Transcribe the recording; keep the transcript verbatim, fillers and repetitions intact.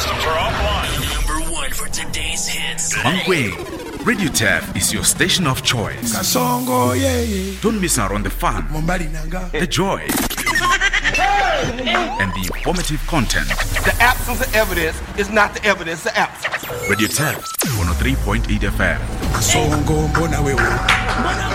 systems are offline. Number one for today's hits. Mankweng, Radio Tav is your station of choice. Kasongo, yeah, yeah. Don't miss out on the fun, Mombali nanga. the joy, and the informative content. The absence of evidence is not the evidence of absence. Radio Tav, one oh three point eight F M. Kasongo, mbona wewe.